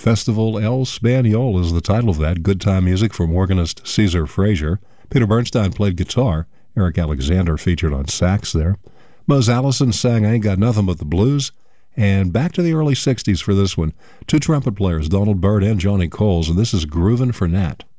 Festival El Spaniol is the title of that. Good time music from organist Caesar Frazier. Peter Bernstein played guitar. Eric Alexander featured on sax there. Mose Allison sang I Ain't Got Nothing But the Blues. And back to the early 60s for this one. Two trumpet players, Donald Byrd and Johnny Coles, and this is Groovin' for Nat.